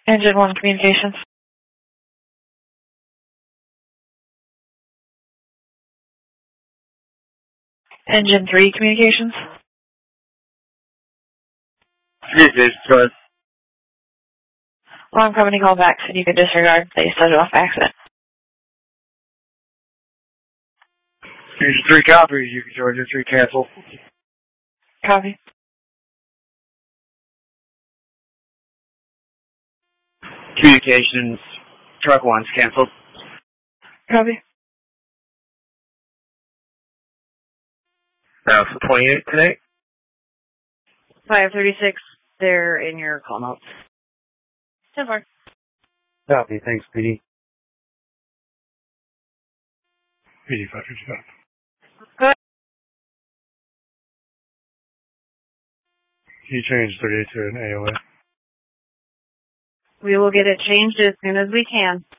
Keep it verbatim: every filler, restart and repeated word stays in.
Engine one communications. Engine three communications. This is good. Alarm company call back, so you can disregard. They set it off accident. Engine three copy. You can join Engine three cancel. Copy. Communications. Truck one's canceled. Copy. Uh, for twenty-eight today. five thirty-six, they're in your call notes. ten four. Copy. Thanks, P D. P D five fifty-five. Go ahead. Can you change thirty-eight to an A O A? We will get it changed as soon as we can.